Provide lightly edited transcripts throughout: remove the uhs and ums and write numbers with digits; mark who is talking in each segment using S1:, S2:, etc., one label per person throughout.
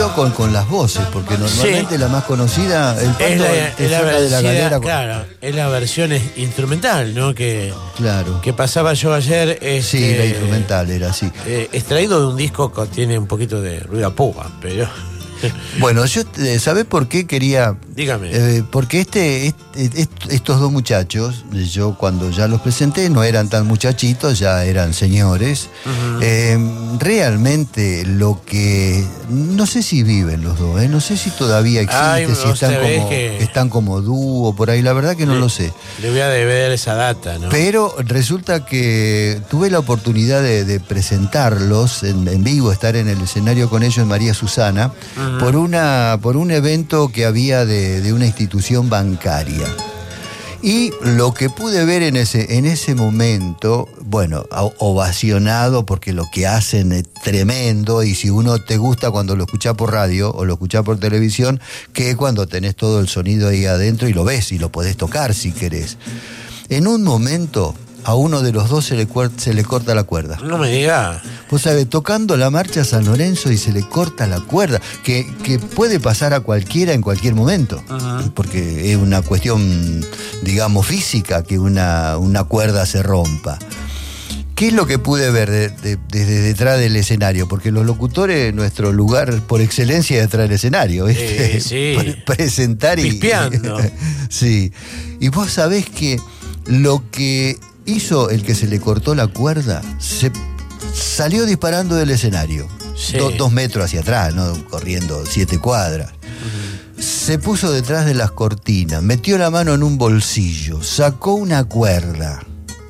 S1: quedó con las voces, porque normalmente la más conocida, el pato te saca de la galera.
S2: Claro, es la versión instrumental, ¿no?
S1: Claro.
S2: Que pasaba yo ayer.
S1: Sí, la instrumental era así.
S2: Extraído de un disco que tiene un poquito de ruido a púa, pero...
S1: Bueno, yo, ¿sabés por qué quería?
S2: Dígame.
S1: Porque estos dos muchachos, yo cuando ya los presenté, no eran tan muchachitos, ya eran señores. Uh-huh. Realmente lo que... No sé si viven los dos, no sé si todavía existe, si están como dúo, por ahí, la verdad que no lo sé.
S2: Le voy a deber esa data, ¿no?
S1: Pero resulta que tuve la oportunidad de presentarlos en vivo, estar en el escenario con ellos en María Susana, por un evento que había de una institución bancaria. Y lo que pude ver en ese momento, bueno, ovacionado, porque lo que hacen es tremendo, y si uno te gusta cuando lo escuchás por radio o lo escuchás por televisión, que cuando tenés todo el sonido ahí adentro y lo ves y lo podés tocar si querés. En un momento... A uno de los dos se le corta la cuerda.
S2: No me diga.
S1: Vos sabés, tocando la marcha San Lorenzo y se le corta la cuerda, que puede pasar a cualquiera en cualquier momento, uh-huh. Porque es una cuestión, digamos, física, que una cuerda se rompa. ¿Qué es lo que pude ver desde detrás del escenario? Porque los locutores, nuestro lugar por excelencia es detrás del escenario, ¿viste?
S2: Sí.
S1: Presentar y...
S2: Pispeando.
S1: Sí. Y vos sabés que lo que hizo el que se le cortó la cuerda, se salió disparando del escenario, sí. 2 metros hacia atrás, ¿no? Corriendo 7 cuadras. Uh-huh. Se puso detrás de las cortinas, metió la mano en un bolsillo, sacó una cuerda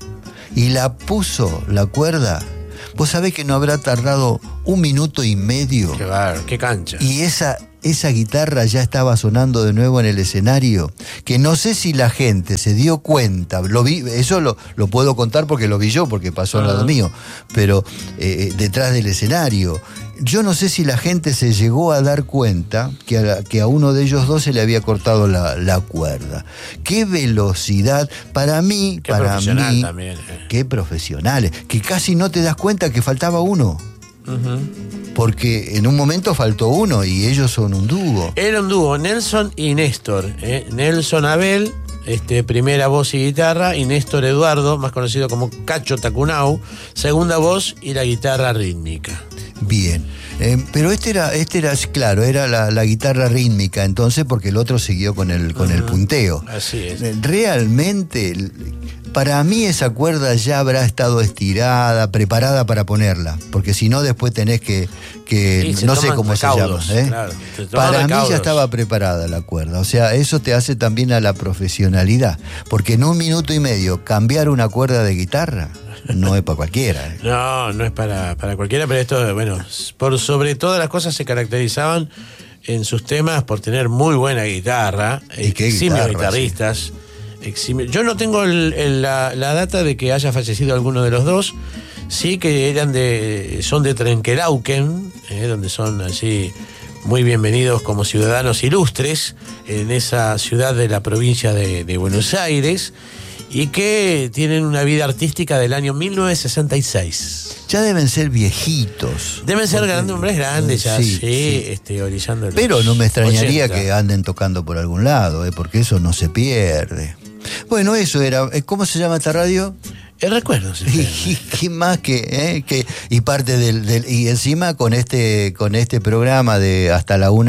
S1: y la puso, la cuerda. Vos sabés que no habrá tardado 1 minuto y medio.
S2: Qué cancha.
S1: Y esa guitarra ya estaba sonando de nuevo en el escenario, que no sé si la gente se dio cuenta, lo vi, eso lo puedo contar porque lo vi yo, porque pasó al lado mío, pero detrás del escenario, yo no sé si la gente se llegó a dar cuenta que a uno de ellos dos se le había cortado la cuerda. ¡Qué velocidad! Para mí,
S2: también,
S1: qué profesionales, que casi no te das cuenta que faltaba uno. Uh-huh. Porque en un momento faltó uno y ellos son un dúo.
S2: Era un dúo, Nelson y Néstor. Nelson Abel, primera voz y guitarra, y Néstor Eduardo, más conocido como Cacho Tacunau, segunda voz y la guitarra rítmica.
S1: Bien, pero este era claro, era la guitarra rítmica entonces, porque el otro siguió con el punteo.
S2: Así es.
S1: Realmente, para mí esa cuerda ya habrá estado estirada, preparada para ponerla, porque si no después tenés que no sé cómo recaudos, se llama.
S2: Claro,
S1: para mí ya estaba preparada la cuerda, o sea, eso te hace también a la profesionalidad, porque en 1 minuto y medio cambiar una cuerda de guitarra no es para cualquiera.
S2: No es para cualquiera, pero esto, bueno, por sobre todas las cosas se caracterizaban en sus temas por tener muy buena guitarra, eximios guitarristas. Sí. Yo no tengo la data de que haya fallecido alguno de los dos, sí que son de Trenquelauquen, donde son así muy bienvenidos como ciudadanos ilustres en esa ciudad de la provincia de Buenos Aires, y que tienen una vida artística del año 1966.
S1: Ya deben ser viejitos.
S2: Deben ser hombres grandes ya, sí. Orillando.
S1: Pero no me extrañaría 80. Que anden tocando por algún lado, porque eso no se pierde. Bueno, eso era. ¿Cómo se llama esta radio?
S2: El recuerdo,
S1: y qué más y parte y encima con este programa de hasta la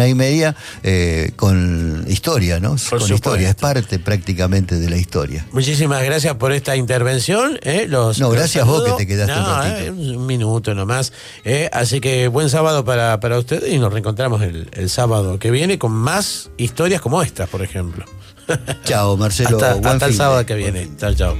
S1: 1:30 con historia, ¿no?
S2: Por
S1: con
S2: supuesto.
S1: Historia, es parte prácticamente de la historia.
S2: Muchísimas gracias por esta intervención.
S1: Gracias vos que te quedaste un ratito.
S2: Un minuto nomás. Así que buen sábado para ustedes, y nos reencontramos el sábado que viene con más historias como estas, por ejemplo.
S1: Chao, Marcelo.
S2: Hasta el sábado que viene. Chao.